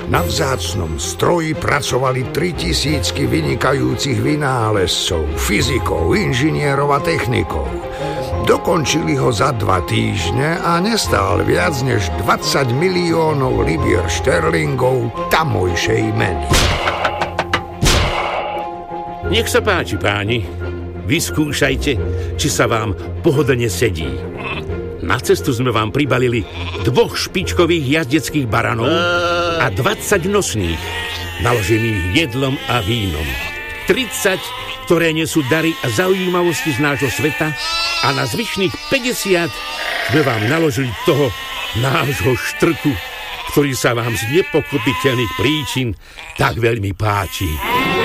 Na vzácnom stroji pracovali 3000 vynikajúcich vynálezcov, fyzikov, inžinierov a technikov. Dokončili ho za 2 týždne a nestál viac než 20 miliónov libier šterlingov tamojšej meny. Nech sa páči, páni. Vyskúšajte, či sa vám pohodlne sedí. Na cestu sme vám pribalili 2 špičkových jazdeckých baranov a 20 nosných, naložených jedlom a vínom. 30, ktoré nesú dary a zaujímavosti z nášho sveta, a na zvyšných 50 sme vám naložili toho nášho štrku, ktorý sa vám z nepochopiteľných príčin tak veľmi páči.